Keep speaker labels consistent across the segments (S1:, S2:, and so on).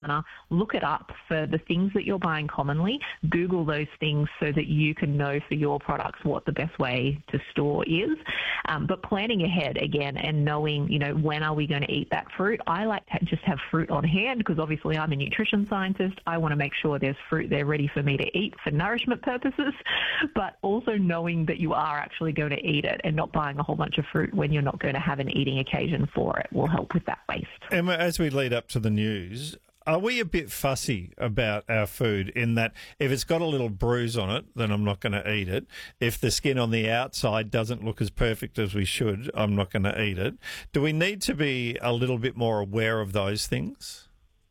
S1: look it up for the things that you're buying commonly. Google those things so that you can know for your products what the best way to store is. But planning ahead again and knowing, when are we going to eat that fruit? I like to just have fruit on hand because obviously I'm a nutrition scientist. I want to make sure there's fruit there ready for me to eat for nourishment purposes, but also knowing that you are actually going to eat it and not buying a whole bunch of fruit when you're not going to have an eating occasion for it will help with that waste.
S2: Emma, as we lead up to the news, are we a bit fussy about our food in that if it's got a little bruise on it, then I'm not going to eat it? If the skin on the outside doesn't look as perfect as we should, I'm not going to eat it. Do we need to be a little bit more aware of those things?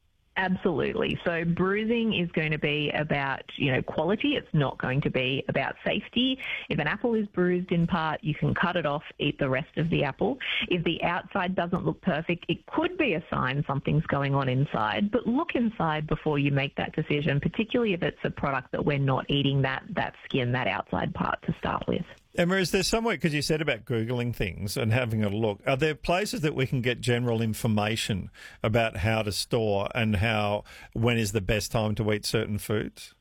S1: Absolutely. So bruising is going to be about, quality. It's not going to be about safety. If an apple is bruised in part, you can cut it off, eat the rest of the apple. If the outside doesn't look perfect, it could be a sign something's going on inside, but look inside before you make that decision, particularly if it's a product that we're not eating that skin, that outside part to start with.
S2: Emma, is there somewhere, because you said about Googling things and having a look, are there places that we can get general information about how to store and when is the best time to eat certain foods?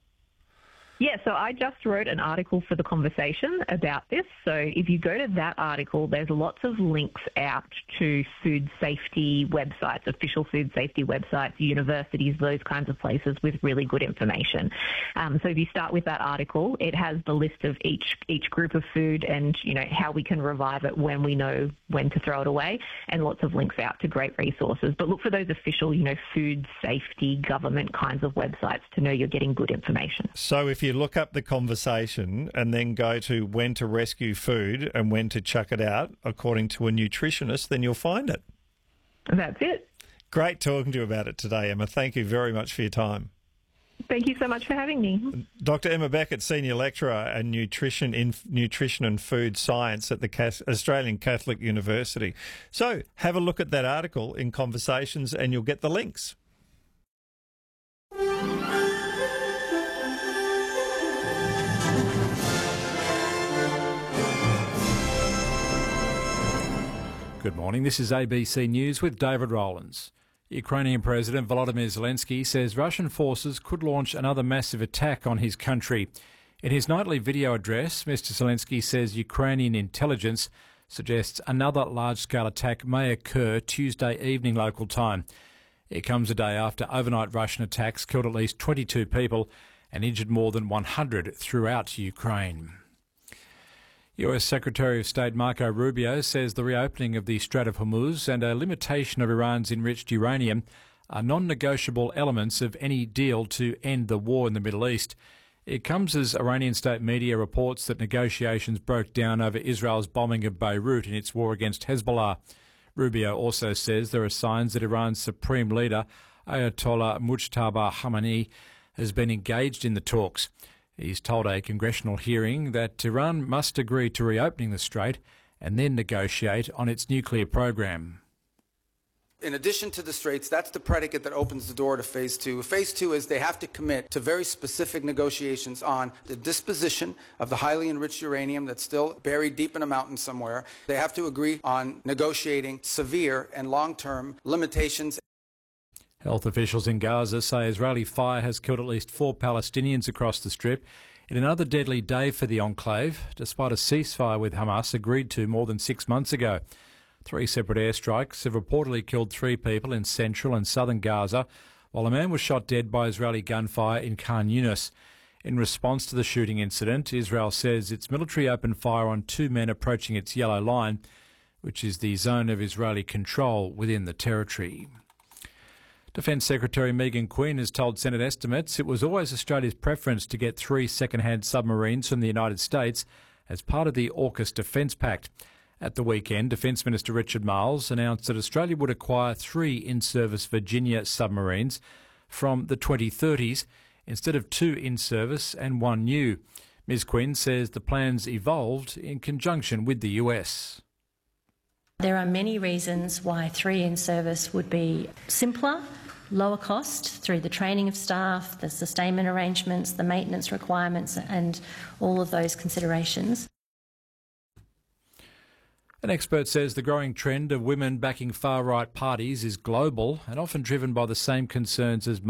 S1: Yeah, so I just wrote an article for The Conversation about this. So if you go to that article, there's lots of links out to food safety websites, official food safety websites, universities, those kinds of places with really good information. So if you start with that article, it has the list of each group of food and, how we can revive it when we know when to throw it away, and lots of links out to great resources. But look for those official, food safety government kinds of websites to know you're getting good information.
S2: So if you look up The Conversation and then go to when to rescue food and when to chuck it out, according to a nutritionist, then you'll find it.
S1: That's it. Great
S2: talking to you about it today, Emma. Thank you very much for your time.
S1: Thank you so much for having me.
S2: Dr. Emma Beckett, Senior Lecturer in Nutrition and Food Science at the Australian Catholic University. So have a look at that article in Conversations and you'll get the links.
S3: Good morning, this is ABC News with David Rowlands. Ukrainian President Volodymyr Zelensky says Russian forces could launch another massive attack on his country. In his nightly video address, Mr Zelensky says Ukrainian intelligence suggests another large-scale attack may occur Tuesday evening local time. It comes a day after overnight Russian attacks killed at least 22 people and injured more than 100 throughout Ukraine. US Secretary of State Marco Rubio says the reopening of the Strait of Hormuz and a limitation of Iran's enriched uranium are non-negotiable elements of any deal to end the war in the Middle East. It comes as Iranian state media reports that negotiations broke down over Israel's bombing of Beirut in its war against Hezbollah. Rubio also says there are signs that Iran's supreme leader, Ayatollah Mujtaba Khamenei, has been engaged in the talks. He's told a congressional hearing that Iran must agree to reopening the strait and then negotiate on its nuclear program.
S4: In addition to the straits, that's the predicate that opens the door to phase two. Phase two is they have to commit to very specific negotiations on the disposition of the highly enriched uranium that's still buried deep in a mountain somewhere. They have to agree on negotiating severe and long-term limitations.
S3: Health officials in Gaza say Israeli fire has killed at least 4 Palestinians across the Strip in another deadly day for the enclave, despite a ceasefire with Hamas agreed to more than 6 months ago. 3 separate airstrikes have reportedly killed 3 people in central and southern Gaza, while a man was shot dead by Israeli gunfire in Khan Yunis. In response to the shooting incident, Israel says its military opened fire on 2 men approaching its yellow line, which is the zone of Israeli control within the territory. Defence Secretary Megan Quinn has told Senate estimates it was always Australia's preference to get 3 second-hand submarines from the United States as part of the AUKUS Defence Pact. At the weekend, Defence Minister Richard Marles announced that Australia would acquire 3 in-service Virginia submarines from the 2030s instead of 2 in-service and 1 new. Ms Quinn says the plans evolved in conjunction with the US.
S5: There are many reasons why 3 in service would be simpler, lower cost through the training of staff, the sustainment arrangements, the maintenance requirements and all of those considerations.
S3: An expert says the growing trend of women backing far-right parties is global and often driven by the same concerns as